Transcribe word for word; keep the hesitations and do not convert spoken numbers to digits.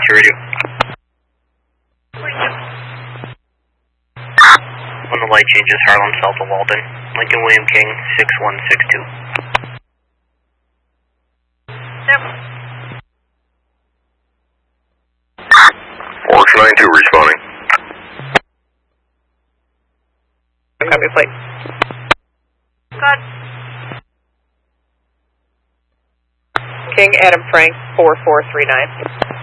to radio. When the light changes, Harlem south of Walden. Lincoln William King, six one six two. Yep. Orange nine two responding. Copy plate. Good. King Adam Frank, four four three nine.